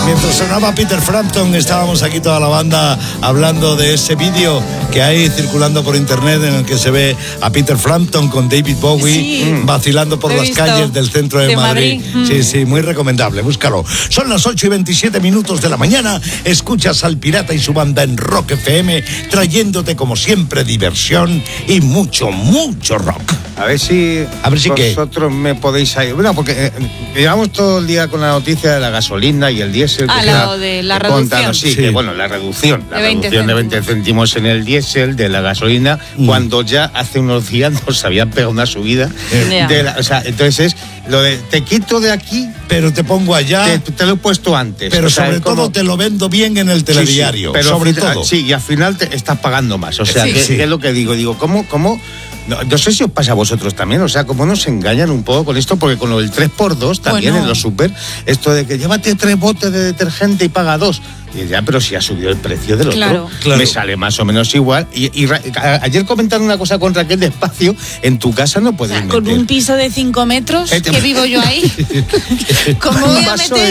Mientras sonaba Peter Frampton, estábamos aquí toda la banda hablando de ese vídeo que hay circulando por internet en el que se ve a Peter Frampton con David Bowie vacilando por las calles del centro de Madrid. Sí, muy recomendable, búscalo. Son las 8:27 de la mañana, escuchas al Pirata y su banda en Rock FM, trayéndote como siempre diversión y mucho rock. A ver si vosotros me podéis ayudar. Bueno, porque llevamos todo el día con la noticia de la gasolina y el diésel. De la reducción. Sí, que, bueno, la reducción de 20 céntimos en el diésel, de la gasolina, cuando ya hace unos días nos habían pegado una subida. Entonces es lo de te quito de aquí, pero te pongo allá. Te lo he puesto antes. Pero sobre todo te lo vendo bien en el telediario. Sí, pero sobre todo. Sí, y al final te estás pagando más. O sea, ¿qué es lo que digo? Digo, ¿cómo? No sé si os pasa a vosotros también, o sea, cómo nos engañan un poco con esto, porque con lo del 3x2 también en los súper, esto de que llévate 3 botes de detergente y paga 2. Y ya, pero si ha subido el precio del otro, me sale más o menos igual. Y ayer comentaron una cosa con Raquel despacio, en tu casa no puedes meter. Con un piso de 5 metros, que vivo yo ahí, ¿cómo voy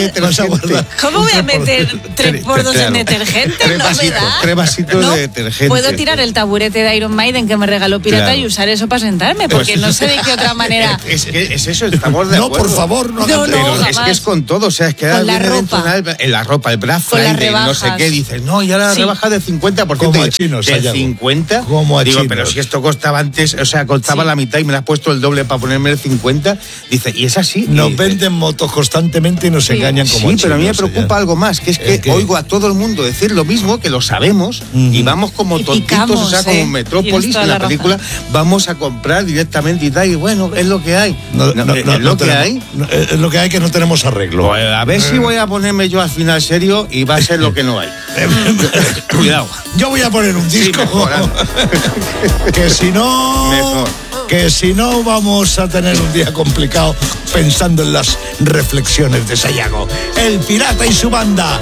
a meter 3x2 en detergente? Tres vasitos de detergente. Puedo tirar el taburete de Iron Maiden que me regaló Pirata y usar eso para sentarme, porque no sé de qué otra manera. Es eso, estamos de acuerdo. No, por favor, no. Es que es con todo, o sea, es que con la ropa. En la ropa, el Black Friday, no sé qué, dices, no, y ahora la rebaja del 50%. Como a chinos, ¿del 50%? Como a chinos. Pero si esto costaba antes, o sea, costaba la mitad y me lo has puesto el doble para ponerme el 50%. Dice, y es así. Nos venden motos constantemente y nos engañan como chinos. Sí, pero a mí me preocupa algo más, que es que oigo a todo el mundo decir lo mismo, que lo sabemos, y vamos como tontitos, o sea, como Metrópolis en la película, vamos a comprar directamente y tal, y bueno, es lo que hay. ¿Es lo que hay? Es lo que hay, que no tenemos arreglo. Pues a ver si voy a ponerme yo al final serio y va a ser lo que no hay. Cuidado. Yo voy a poner un disco. Que si no... Mejor. Que si no vamos a tener un día complicado pensando en las reflexiones de Sayago. El Pirata y su banda